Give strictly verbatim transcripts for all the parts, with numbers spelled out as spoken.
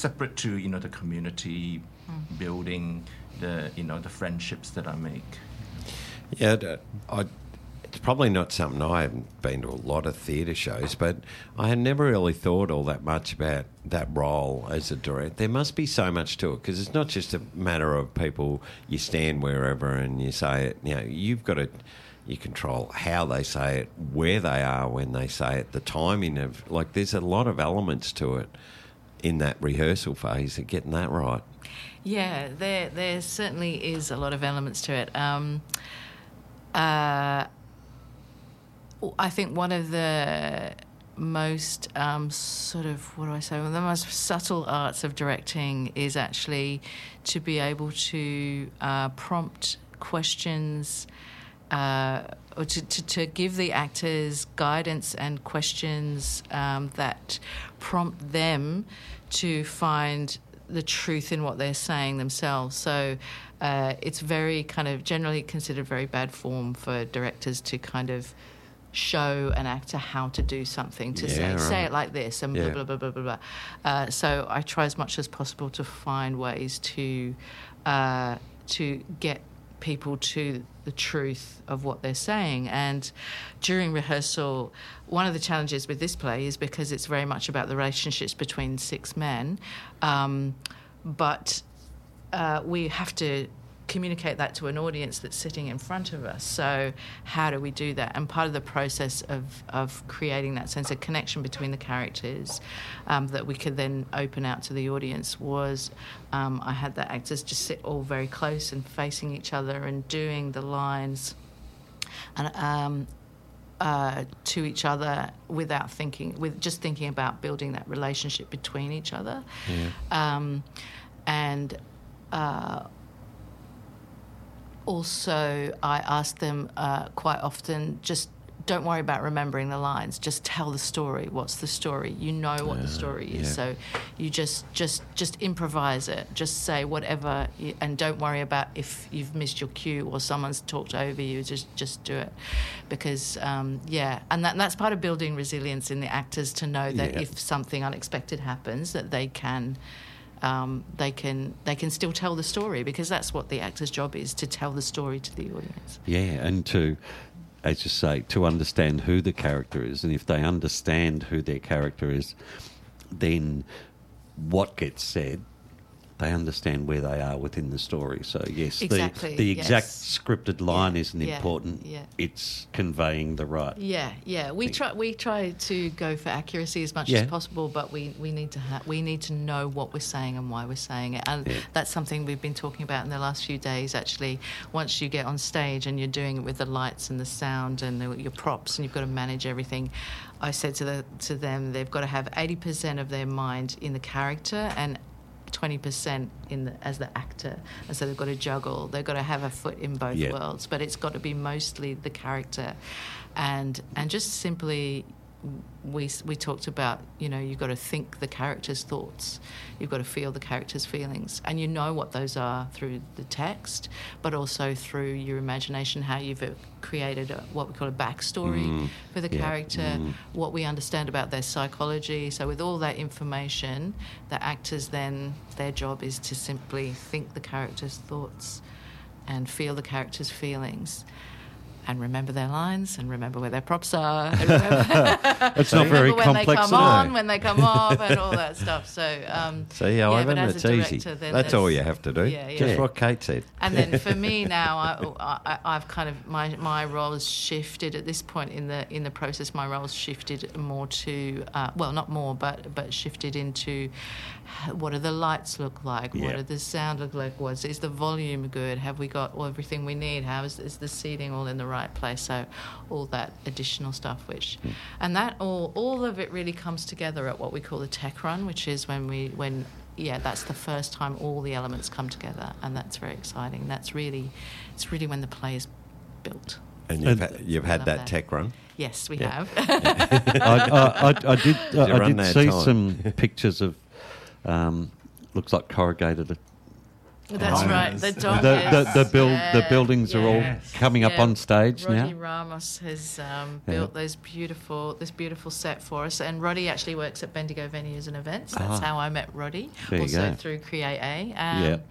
separate to, you know, the community mm. building, the, you know, the friendships that I make. Yeah, I, it's probably not something. I haven't been to a lot of theatre shows, but I had never really thought all that much about that role as a director. There must be so much to it, because it's not just a matter of people, you stand wherever and you say it. You know, you've got to, you control how they say it, where they are when they say it, the timing of, like, there's a lot of elements to it in that rehearsal phase of getting that right. Yeah, there there certainly is a lot of elements to it. Um, uh, I think one of the most um, sort of, what do I say, one of the most subtle arts of directing is actually to be able to uh, prompt questions, uh, or to, to, to give the actors guidance and questions um, that prompt them to find the truth in what they're saying themselves. So uh, it's very kind of generally considered very bad form for directors to kind of show an actor how to do something, to yeah, say, right. say it like this, and yeah. blah, blah, blah, blah, blah, blah. Uh, so I try as much as possible to find ways to uh, to get people to the truth of what they're saying. And during rehearsal, one of the challenges with this play is because it's very much about the relationships between six men, um, but uh, we have to communicate that to an audience that's sitting in front of us. So how do we do that? And part of the process of, of creating that sense of connection between the characters um, that we could then open out to the audience was um, I had the actors just sit all very close and facing each other and doing the lines and um, uh, to each other without thinking, with just thinking about building that relationship between each other. Yeah. Um, and uh, Also, I ask them uh, quite often, just don't worry about remembering the lines. Just tell the story. What's the story? You know what uh, the story is. yeah. So you just, just, just improvise it. Just say whatever, you, and don't worry about if you've missed your cue or someone's talked over you. Just, just do it, because um, yeah, and that, that's part of building resilience in the actors, to know that Yeah. if something unexpected happens, that they can. Um, they can they can still tell the story, because that's what the actor's job is, to tell the story to the audience. Yeah, and to, as you say, to understand who the character is. And if they understand who their character is, then what gets said, they understand where they are within the story. So, yes, Exactly, the, the exact yes. scripted line Yeah, isn't yeah, important. yeah. It's conveying the right. Yeah, yeah. We try we try to go for accuracy as much Yeah. as possible, but we, we need to ha- we need to know what we're saying and why we're saying it, and Yeah. that's something we've been talking about in the last few days. Actually, once you get on stage and you're doing it with the lights and the sound and the, your props, and you've got to manage everything, I said to the to them they've got to have eighty percent of their mind in the character and twenty percent in the, as the actor, and so they've got to juggle. They've got to have a foot in both Yeah. worlds, but it's got to be mostly the character, and and just simply. We we talked about, you know, you've got to think the character's thoughts, you've got to feel the character's feelings, and you know what those are through the text, but also through your imagination, how you've created a, what we call a backstory Mm, for the yeah, character, mm. what we understand about their psychology. So with all that information, the actors then, their job is to simply think the character's thoughts and feel the character's feelings. And remember their lines, and remember where their props are. And remember, It's not very when complex, they come is it? on, when they come off, and all that stuff. So, um, See, yeah, Ivan, but as it's a easy. director, then That's there's- all you have to do. Yeah, yeah. Just Yeah. what Kate said. And then for me now, I, I, I've kind of my my role has shifted at this point in the in the process. My role's shifted more to uh, well, not more, but but shifted into what do the lights look like? Yeah. What does the sound look like? Was is the volume good? Have we got all, everything we need? How is, is the seating all in the right place? So all that additional stuff, which Mm. and that all all of it really comes together at what we call the tech run, which is when we when. Yeah, that's the first time all the elements come together, and that's very exciting. That's really, it's really when the play is built. And you've, And- ha- you've I had love that that. tech run. Yes, we Yeah. have. I, I, I, I did. you I run did that see time? some pictures of. Um, looks like corrugated That's Oh, right. yes. The The, dog. the, the, build, yeah, the buildings are all Yes. coming up Yeah, on stage Roddy now. Ramos has um, Yeah. built those beautiful, this beautiful set for us, and Roddy actually works at Bendigo Venues and Events. That's Ah. how I met Roddy, There you also go. through Create A. Um, Yeah.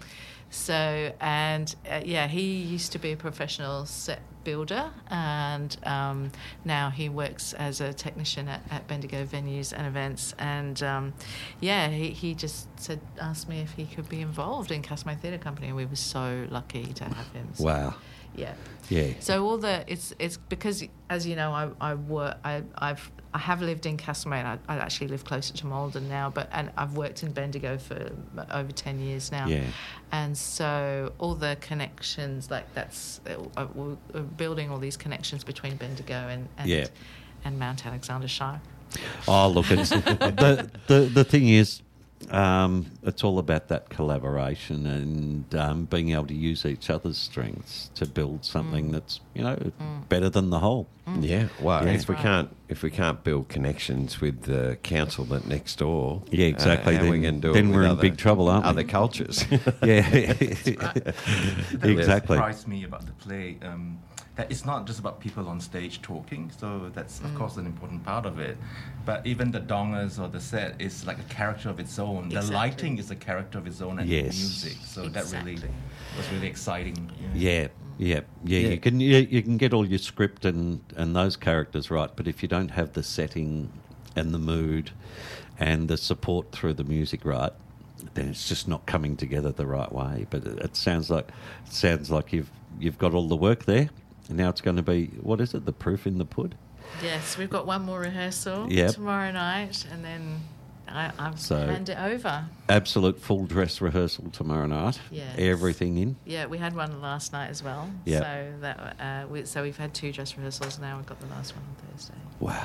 So and uh, yeah, he used to be a professional set builder, and um, now he works as a technician at, at Bendigo Venues and Events. And um, yeah, he, he just said, asked me if he could be involved in Castlemaine Theatre Company, and we were so lucky to have him. So, Wow. yeah. Yeah. So all the it's it's because, as you know, I I work I I've I have lived in Castlemaine. I, I actually live closer to Malden now, but and I've worked in Bendigo for over ten years now. Yeah. And so all the connections, like that's uh, we're building all these connections between Bendigo and and, Yeah. and Mount Alexander Shire. Oh, look, it's, the, the the thing is, um, it's all about that collaboration and um, being able to use each other's strengths to build something Mm. that's, you know, better than the whole. Yeah, well, Yeah. if we Right. can't if we can't build connections with the council that next door, Yeah, exactly. Uh, how are we Then- going to do then it with we're in other, big trouble, aren't we? Other cultures. Yeah, That exactly. surprised me about the play. Um, that it's not just about people on stage talking, so that's of course an important part of it. But even the dongers or the set is like a character of its own. The Exactly. lighting is a character of its own, and Yes. the music. So that really Exactly. was really exciting. Yeah, yeah, yeah. Yeah. You can you, you can get all your script and, and those characters right, but if you don't have the setting and the mood and the support through the music right, then it's just not coming together the right way. But it, it sounds like it sounds like you've you've got all the work there, and now it's going to be, what is it? The proof in the pud. Yes, we've got one more rehearsal Yep. tomorrow night, and then I, I've So- hand it over. Absolute full dress rehearsal tomorrow night. Yes. Everything in. Yeah, we had one last night as well. Yep. So that uh, we, so we've had two dress rehearsals now. We've got the last one on Thursday. Wow.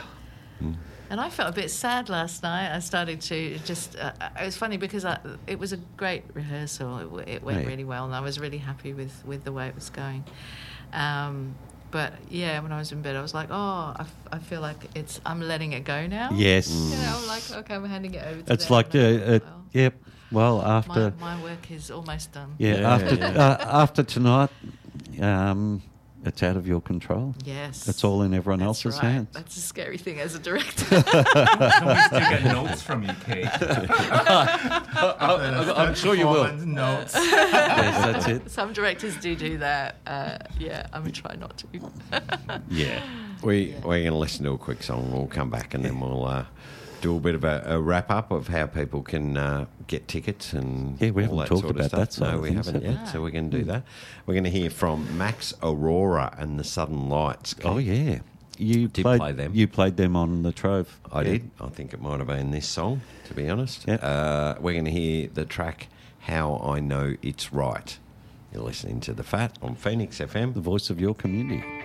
And I felt a bit sad last night. I started to just. Uh, it was funny because I, it was a great rehearsal. It, w- it went Right. really well, and I was really happy with, with the way it was going. Um, but yeah, when I was in bed, I was like, oh, I, f- I feel like it's. I'm letting it go now. Yes. You know, I'm like, okay, I'm handing it over to It's them. like, uh, And I'm uh, like, well, yep. Well, after. my, my work is almost done. Yeah, Yeah, after yeah. Uh, after tonight, um, it's out of your control. Yes. It's all in everyone That's else's right. hands. That's a scary thing as a director. Can we still get notes from you, Kate? I'm sure you will. Performance Notes. Yes, that's it. Some directors do do that. Uh, yeah, I'm going to try not to. Yeah. We Yeah. we're going to listen to a quick song. We'll come back and then we'll uh, do a bit of a, a wrap up of how people can uh, get tickets and Yeah, we all haven't that talked sort of about stuff. that side No, of we things, haven't have we? yet. So we're going to do that. We're going to hear from Max Aurora and the Southern Lights. Oh yeah. You Did played, play them. You played them on the Trove. I Yeah. did. I think it might have been this song, to be honest. Yeah. Uh, we're going to hear the track "How I Know It's Right." You're listening to The Fat on Phoenix F M. The voice of your community.